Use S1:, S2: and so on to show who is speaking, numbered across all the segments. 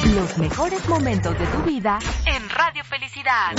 S1: Los mejores momentos de tu vida en Radio Felicidad.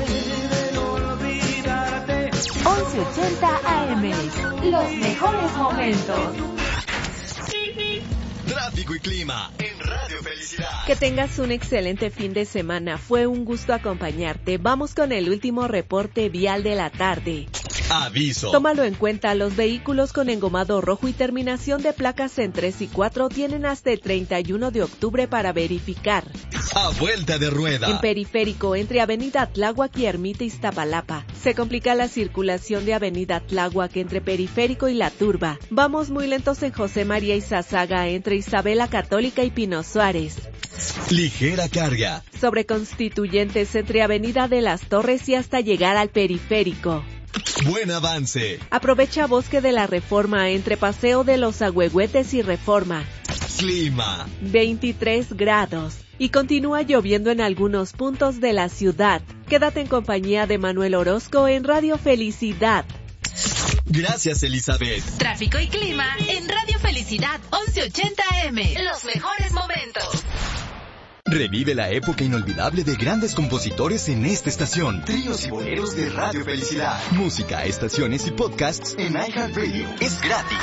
S1: 1180 AM. Los mejores momentos.
S2: Tráfico y clima en Radio Felicidad.
S3: Que tengas un excelente fin de semana. Fue un gusto acompañarte. Vamos con el último reporte vial de la tarde.
S2: Aviso.
S3: Tómalo en cuenta, los vehículos con engomado rojo y terminación de placas en 3 y 4 tienen hasta el 31 de octubre para verificar.
S2: A vuelta de rueda.
S3: En Periférico, entre Avenida Tláhuac y Ermita Iztapalapa, se complica la circulación de Avenida Tláhuac entre Periférico y La Turba. Vamos muy lentos en José María Izazaga, entre Isabela Católica y Pino Suárez.
S2: Ligera carga.
S3: Sobre Constituyentes, entre Avenida de las Torres y hasta llegar al Periférico.
S2: Buen avance.
S3: Aprovecha Bosque de la Reforma, entre Paseo de los Agüehuetes y Reforma.
S2: Clima.
S3: 23 grados. Y continúa lloviendo en algunos puntos de la ciudad. Quédate en compañía de Manuel Orozco en Radio Felicidad.
S2: Gracias, Elizabeth.
S1: Tráfico y clima en Radio Felicidad 1180 AM. Los mejores momentos.
S2: Revive la época inolvidable de grandes compositores en esta estación. Tríos y boleros de Radio Felicidad. Música, estaciones y podcasts en iHeartRadio. Es gratis.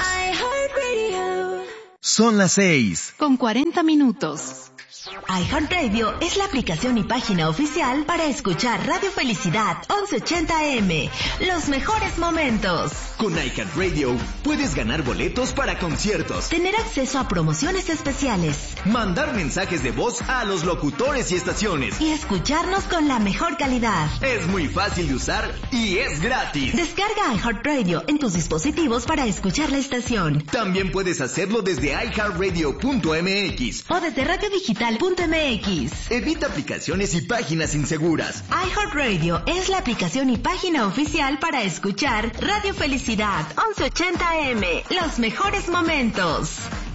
S2: Son las 6.
S1: Con 40 minutos.
S4: iHeartRadio es la aplicación y página oficial para escuchar Radio Felicidad 1180 AM. Los mejores momentos.
S5: Con iHeartRadio puedes ganar boletos para conciertos,
S4: Tener acceso a promociones especiales
S5: mandar mensajes de voz a los locutores y estaciones.
S4: y escucharnos con la mejor calidad.
S5: Es muy fácil de usar y es gratis.
S4: Descarga iHeartRadio en tus dispositivos para escuchar la estación.
S5: También puedes hacerlo desde iHeartRadio.mx
S4: O desde radiodigital.mx.
S5: Evita aplicaciones y páginas inseguras.
S4: iHeartRadio es la aplicación y página oficial para escuchar Radio Felicidad 1180 AM. Los mejores momentos.